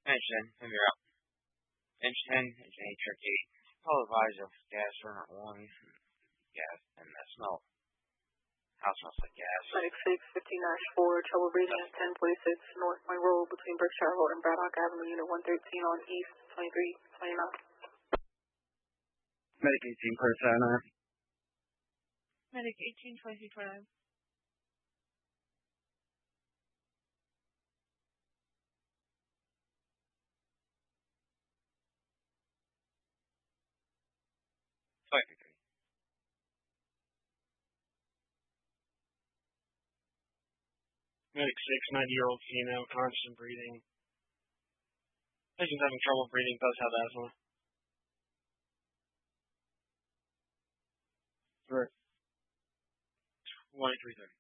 Engine 10, you're out. Engine 10, engine 8, trick 8. Follow advisor of gas burner 1. Gas and smell. House smells like gas. Medic 6, 15-4, trouble breathing at 1046 North Point Road between Berkshire Road and Braddock Avenue, Unit 113 on East 2329. Medic 18, clear 79. Medic 18, 2229. 553. Medic 6, 90-year-old female, constant breathing. Patient's having trouble breathing, does have asthma. Sure. 2330.